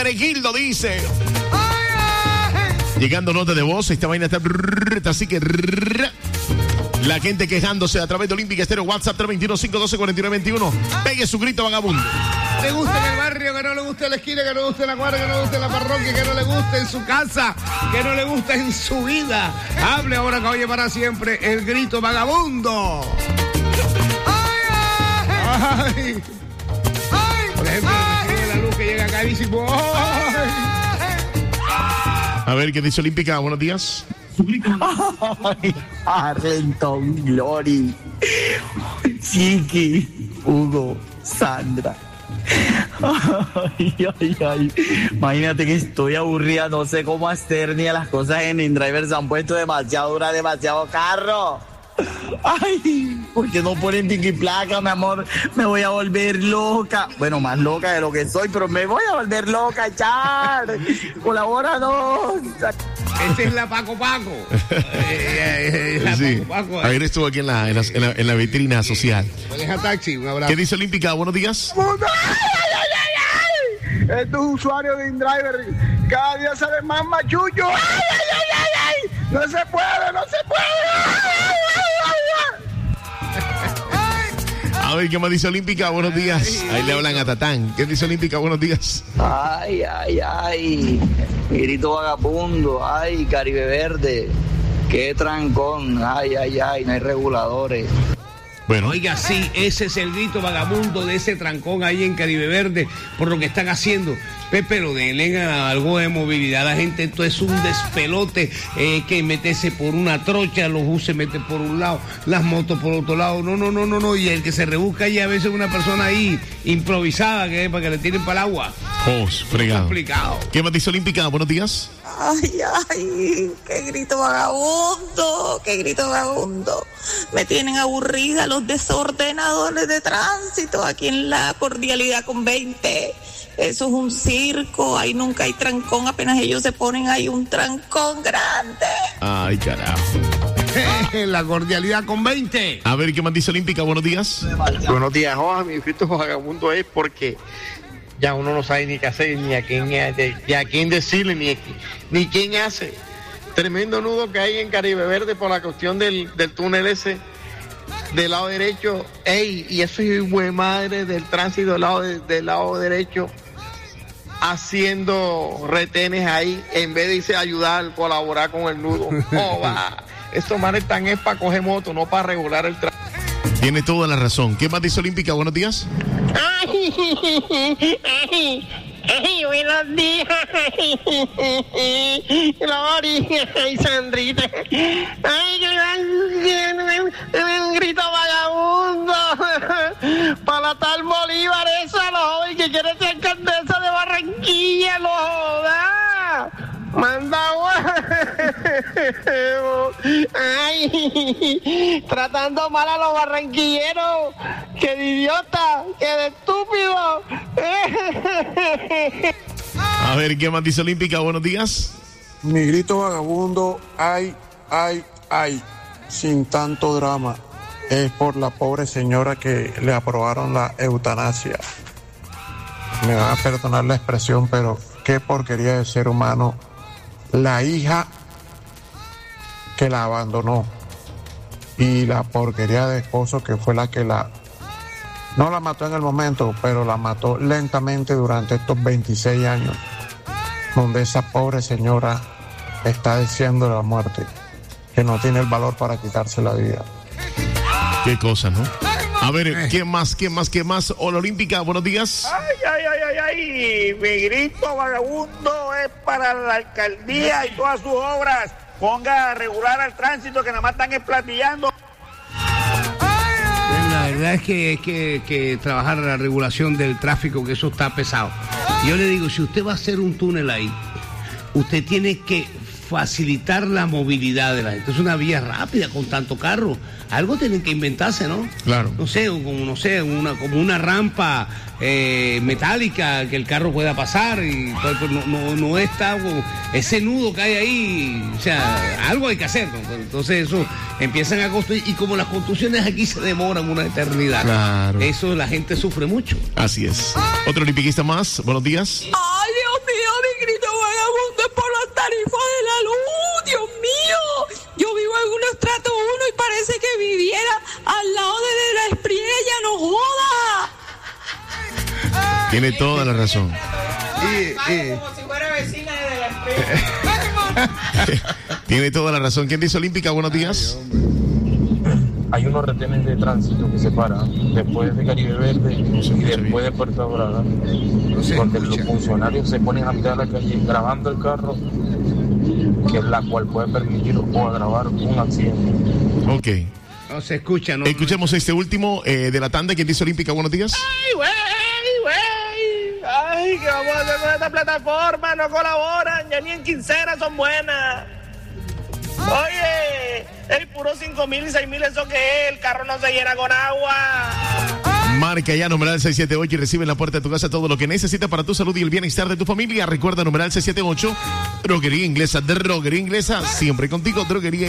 Hermenegildo dice. Llegando nota de voz, esta vaina está así que la gente quejándose a través de Olímpica Estéreo, WhatsApp 321-512-4921. Pegue su grito vagabundo. Le gusta en el barrio, que no le gusta en la esquina, que no le gusta en la cuadra, que no le gusta en la parroquia, que no le gusta en su casa, que no le gusta en su vida. Hable ahora que oye para siempre el grito vagabundo. ¡Ay! Por ejemplo, la luz que llega carísimo. ¡Ay! A ver, ¿qué dice Olímpica? Buenos días. Ay, Arlington, Glory, Chiqui, Hugo, Sandra. Ay. Imagínate que estoy aburrida, no sé cómo hacer ni a las cosas en InDriver se han puesto demasiado duras, demasiado carro. Ay, ¿por qué no ponen piqui placa, mi amor? Me voy a volver loca. Bueno, más loca de lo que soy, pero me voy a volver loca, Char. Colabóranos. Esta es la Paco. La Sí. Paco. Ayer estuvo aquí en la vitrina social. Maneja taxi, un abrazo. ¿Qué dice Olímpica? Buenos días. Estos usuarios de InDriver cada día salen más machuchos. ¡Ay! No se puede. A ver, ¿qué más dice Olímpica? Buenos días. Ahí le hablan a Tatán. ¿Qué dice Olímpica? Buenos días. Ay. Grito vagabundo. Ay, Caribe Verde. Qué trancón. Ay. No hay reguladores. Bueno, Oiga, sí, ese es el grito vagabundo de ese trancón ahí en Caribe Verde por lo que están haciendo. Pero denle algo de movilidad a la gente. Esto es un despelote, que meterse por una trocha, los buses se meten por un lado, las motos por otro lado. No. Y el que se rebusca ahí a veces una persona ahí improvisada que es para que le tiren para el agua. fregado. Complicado. ¿Qué más dice Olímpica? Buenos días. Ay, qué grito vagabundo. Me tienen aburrida los desordenadores de tránsito aquí en la Cordialidad con 20. Eso es un circo, ahí nunca hay trancón, apenas ellos se ponen ahí un trancón grande. Ay, carajo. La Cordialidad con 20. A ver, ¿qué más dice Olímpica? Buenos días. Buenos días, mi grito vagabundo es porque ya uno no sabe ni qué hacer, ni a quién decirle, ni quién hace. Tremendo nudo que hay en Caribe Verde por la cuestión del túnel ese del lado derecho. Y eso es buen madre del tránsito del lado derecho, haciendo retenes ahí, en vez de irse a ayudar, colaborar con el nudo. Estos manes están es para coger moto, no para regular el tránsito. Tiene toda la razón. ¿Qué más dice Olímpica? Buenos días. Buenos días. Gloria y Sandrita. Un grito vagabundo para tal Bolívar, esa, la joven que quiere ser alcaldesa de Barranquilla, lo joda. Manda tratando mal a los barranquilleros. ¡Qué de idiota! ¡Qué de estúpido! A ver, ¿qué más dice Olímpica? Buenos días. Mi grito vagabundo, ay, sin tanto drama, es por la pobre señora que le aprobaron la eutanasia. Me van a perdonar la expresión, pero qué porquería de ser humano. La hija que la abandonó y la porquería de esposo que fue la que no la mató en el momento, pero la mató lentamente durante estos 26 años, donde esa pobre señora está deseando la muerte, que no tiene el valor para quitarse la vida. Qué cosa, ¿no? A ver, ¿qué más? Hola, Olímpica, buenos días. Ay, mi grito vagabundo es para la alcaldía y todas sus obras. Ponga a regular al tránsito, que nada más están esplatillando. La verdad es que trabajar la regulación del tráfico, que eso está pesado. Yo le digo, si usted va a hacer un túnel ahí, usted tiene que facilitar la movilidad de la gente. Es una vía rápida con tanto carro. Algo tienen que inventarse, ¿no? Claro. Como una rampa metálica que el carro pueda pasar y no está ese nudo que hay ahí. O sea, algo hay que hacer, ¿no? Entonces eso empiezan a construir y como las construcciones aquí se demoran una eternidad. Claro. Eso la gente sufre mucho. Así es. Otro olimpiquista más. Buenos días. Ay, Dios mío, tarifa de la luz, Dios mío. Yo vivo en un estrato 1 y parece que viviera al lado de la Espriella, no joda. Tiene toda la razón. Como si fuera vecina de la Espriella. Tiene toda la razón. ¿Quién dice Olímpica? Buenos días. Hay unos retenes de tránsito que separan después de Caribe Verde y después de Puerto Dorada, donde los funcionarios se ponen a mitad de la calle grabando el carro, que es la cual puede permitir o agravar un accidente. Ok. No se escucha, ¿no? Escuchemos este último de la tanda. ¿Quién dice Olímpica? Buenos días. ¡Ay, güey! ¡Ay, qué vamos a hacer con esta plataforma! No colaboran, ya ni en quincena son buenas. Oye, el puro 5,000 y 6,000, ¿eso qué es? El carro no se llena con agua. Marca ya numeral 678 y recibe en la puerta de tu casa todo lo que necesitas para tu salud y el bienestar de tu familia. Recuerda numeral 678, Droguería Inglesa, siempre contigo, Droguería